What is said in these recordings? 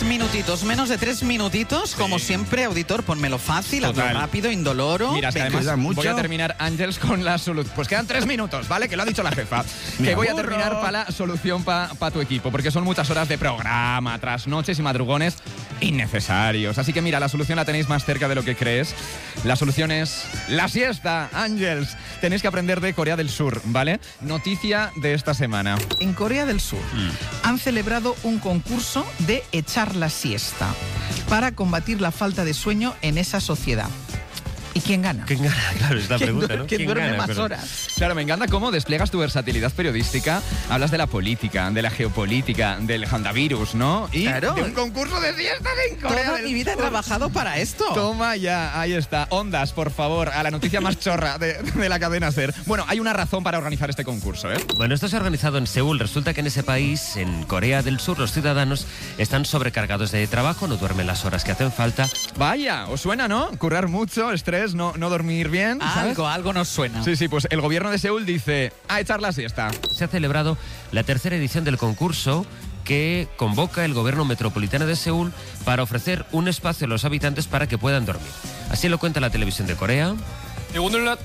minutitos, menos de 3 minutitos. Sí. Como siempre, auditor, ponmelo fácil, hazlo rápido, indoloro. Mira, es que además voy a terminar, Ángels, con la solución. Pues quedan 3 minutos, ¿vale? Que lo ha dicho la jefa. Que voy a terminar para la solución para tu equipo, porque son muchas horas de programa, trasnoches y madrugones innecesarios. Así que mira, la solución la tenéis más cerca de lo que crees. La solución es la siesta, Ángels. Tenéis que aprender de Corea del Sur, ¿vale? Noticia de esta semana. En Corea del Sur han celebrado un concurso de echar la siesta para combatir la falta de sueño en esa sociedad. ¿Y quién gana? ¿Quién gana? Claro, es la pregunta, ¿no? ¿Quién duerme más horas? Claro, me encanta cómo despliegas tu versatilidad periodística. Hablas de la política, de la geopolítica, del handavirus, ¿no? Y claro, de un concurso de siestas en Corea Toda del mi vida he trabajado para esto. Toma ya, ahí está. Ondas, por favor, a la noticia más chorra de la cadena SER. Bueno, hay una razón para organizar este concurso, ¿eh? Bueno, esto se ha organizado en Seúl. Resulta que en ese país, en Corea del Sur, los ciudadanos están sobrecargados de trabajo, no duermen las horas que hacen falta. Vaya, ¿os suena, no? Currar mucho, estrés, no dormir bien, ¿sabes? Algo nos suena. Sí, pues el gobierno de Seúl dice a echar la siesta. Se ha celebrado la tercera edición del concurso que convoca el gobierno metropolitano de Seúl para ofrecer un espacio a los habitantes para que puedan dormir. Así lo cuenta la televisión de Corea. 오늘날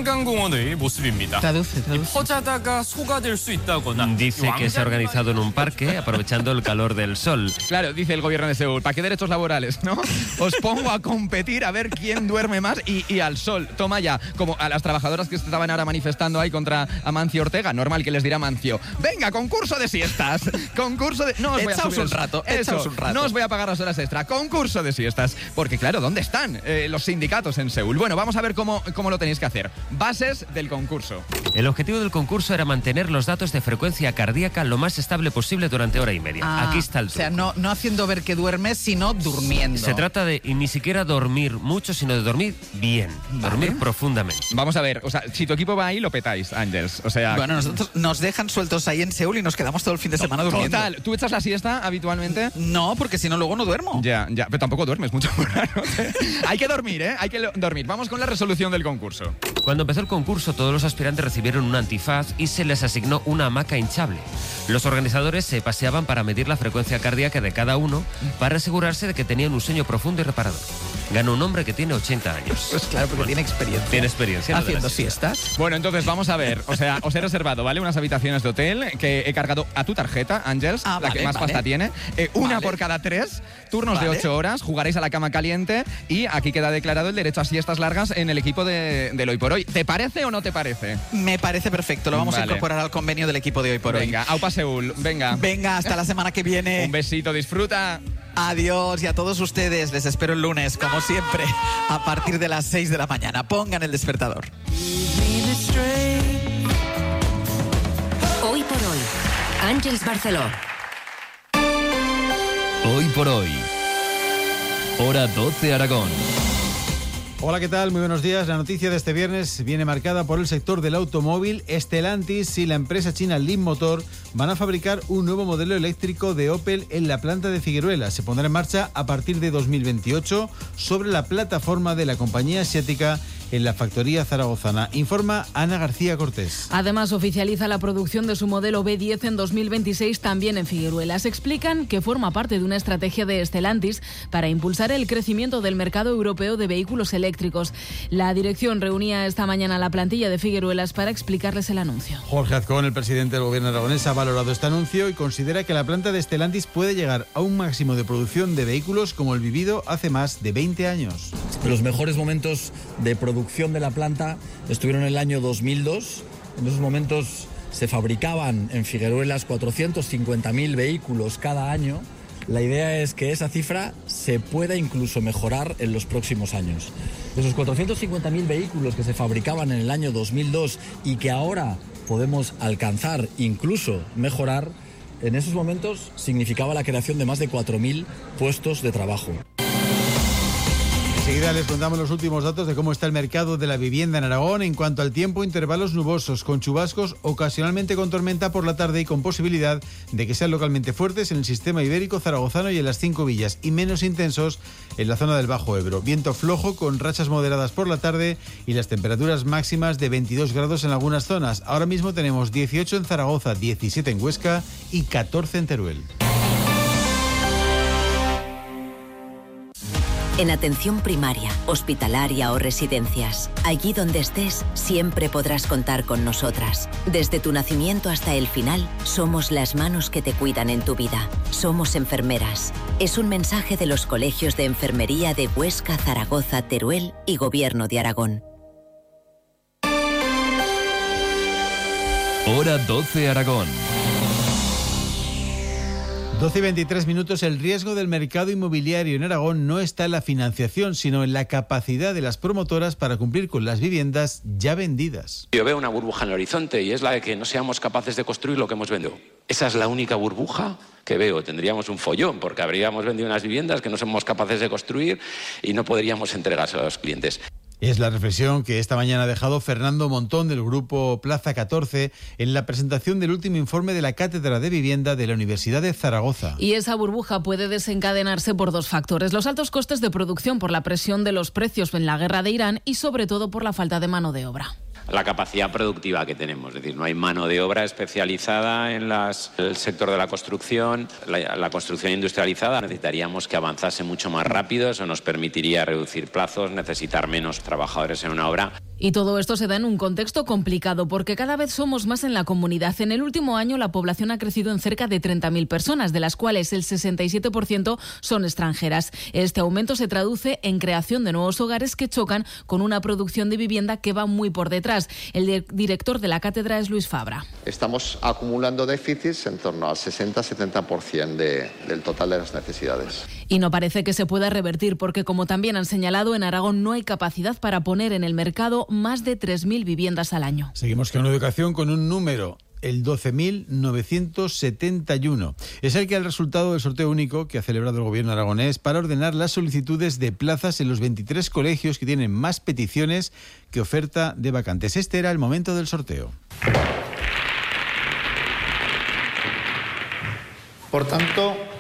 한강공원의 모습입니다. Traduce. 퍼자다가 소가 될 수 있다거나. Dice que se ha organizado en un parque aprovechando el calor del sol. Claro, dice el gobierno de Seúl, ¿para qué derechos laborales, no? Os pongo a competir a ver quién duerme más y al sol. Toma ya, como a las trabajadoras que estaban ahora manifestando ahí contra Amancio Ortega, normal que les dirá Amancio, venga, concurso de siestas, concurso de... No os voy a subir un rato. No os voy a pagar las horas extra, concurso de siestas. Porque claro, ¿dónde están los sindicatos en Seúl? Bueno, vamos a ver cómo lo tenéis que hacer. Bases del concurso. El objetivo del concurso era mantener los datos de frecuencia cardíaca lo más estable posible durante hora y media. Aquí está el truco. O sea, no haciendo ver que duermes, sino durmiendo. Se trata de ni siquiera dormir mucho, sino de dormir bien, dormir profundamente. Vamos a ver, o sea, si tu equipo va ahí, lo petáis, Ángels. O sea, bueno, nosotros nos dejan sueltos ahí en Seúl y nos quedamos todo el fin de semana durmiendo. Total, ¿tú echas la siesta habitualmente? No, porque si no luego no duermo. Ya, pero tampoco duermes mucho. Hay que dormir, ¿eh? Hay que dormir. Vamos con la resolución del concurso. Cuando empezó el concurso, todos los aspirantes recibieron un antifaz y se les asignó una hamaca hinchable. Los organizadores se paseaban para medir la frecuencia cardíaca de cada uno para asegurarse de que tenían un sueño profundo y reparador. Ganó un hombre que tiene 80 años. Pues claro, porque tiene experiencia. Tiene experiencia. Haciendo siestas. Bueno, entonces vamos a ver. O sea, os he reservado, ¿vale? Unas habitaciones de hotel que he cargado a tu tarjeta, Ángels, la que más pasta tiene. Una por cada 3, turnos de 8 horas, jugaréis a la cama caliente y aquí queda declarado el derecho a siestas largas en el equipo del Hoy por Hoy. ¿Te parece o no te parece? Me parece perfecto. Lo vamos a incorporar al convenio del equipo de Hoy por Hoy. Venga, aupa Seúl. Venga. Venga, hasta la semana que viene. Un besito, disfruta. Adiós, y a todos ustedes les espero el lunes, como siempre, a partir de las 6 de la mañana. Pongan el despertador. Hoy por Hoy, Ángels Barceló. Hoy por Hoy, hora 12 Aragón. Hola, ¿qué tal? Muy buenos días. La noticia de este viernes viene marcada por el sector del automóvil. Stellantis y la empresa china Leapmotor van a fabricar un nuevo modelo eléctrico de Opel en la planta de Figueruelas. Se pondrá en marcha a partir de 2028 sobre la plataforma de la compañía asiática en la factoría zaragozana. Informa Ana García Cortés. Además, oficializa la producción de su modelo B10 en 2026 también en Figueruelas. Explican que forma parte de una estrategia de Stellantis para impulsar el crecimiento del mercado europeo de vehículos eléctricos. La dirección reunía esta mañana a la plantilla de Figueruelas para explicarles el anuncio. Jorge Azcón, el presidente del gobierno aragonés, ha valorado este anuncio y considera que la planta de Stellantis puede llegar a un máximo de producción de vehículos como el vivido hace más de 20 años. Los mejores momentos de producción de la planta estuvieron en el año 2002. En esos momentos se fabricaban en Figueruelas 450.000 vehículos cada año. La idea es que esa cifra se pueda incluso mejorar en los próximos años. De esos 450.000 vehículos que se fabricaban en el año 2002 y que ahora podemos alcanzar, incluso mejorar, en esos momentos significaba la creación de más de 4.000 puestos de trabajo. Enseguida les contamos los últimos datos de cómo está el mercado de la vivienda en Aragón. En cuanto al tiempo, intervalos nubosos con chubascos, ocasionalmente con tormenta por la tarde y con posibilidad de que sean localmente fuertes en el sistema ibérico zaragozano y en las 5 villas, y menos intensos en la zona del Bajo Ebro. Viento flojo con rachas moderadas por la tarde y las temperaturas máximas de 22 grados en algunas zonas. Ahora mismo tenemos 18 en Zaragoza, 17 en Huesca y 14 en Teruel. En atención primaria, hospitalaria o residencias. Allí donde estés, siempre podrás contar con nosotras. Desde tu nacimiento hasta el final, somos las manos que te cuidan en tu vida. Somos enfermeras. Es un mensaje de los colegios de enfermería de Huesca, Zaragoza, Teruel y Gobierno de Aragón. Hora 12 Aragón. 12 y 23 minutos. El riesgo del mercado inmobiliario en Aragón no está en la financiación, sino en la capacidad de las promotoras para cumplir con las viviendas ya vendidas. Yo veo una burbuja en el horizonte y es la de que no seamos capaces de construir lo que hemos vendido. Esa es la única burbuja que veo. Tendríamos un follón porque habríamos vendido unas viviendas que no somos capaces de construir y no podríamos entregarse a los clientes. Es la reflexión que esta mañana ha dejado Fernando Montón del Grupo Plaza 14 en la presentación del último informe de la Cátedra de Vivienda de la Universidad de Zaragoza. Y esa burbuja puede desencadenarse por dos factores: los altos costes de producción por la presión de los precios en la guerra de Irán y sobre todo por la falta de mano de obra. La capacidad productiva que tenemos, es decir, no hay mano de obra especializada en el sector de la construcción, la construcción industrializada. Necesitaríamos que avanzase mucho más rápido, eso nos permitiría reducir plazos, necesitar menos trabajadores en una obra. Y todo esto se da en un contexto complicado porque cada vez somos más en la comunidad. En el último año la población ha crecido en cerca de 30.000 personas, de las cuales el 67% son extranjeras. Este aumento se traduce en creación de nuevos hogares que chocan con una producción de vivienda que va muy por detrás. El director de la cátedra es Luis Fabra. Estamos acumulando déficits en torno al 60-70% del total de las necesidades. Y no parece que se pueda revertir porque, como también han señalado, en Aragón no hay capacidad para poner en el mercado más de 3.000 viviendas al año. Seguimos con educación con un número, el 12.971. Es el que es el resultado del sorteo único que ha celebrado el gobierno aragonés para ordenar las solicitudes de plazas en los 23 colegios que tienen más peticiones que oferta de vacantes. Este era el momento del sorteo. Por tanto,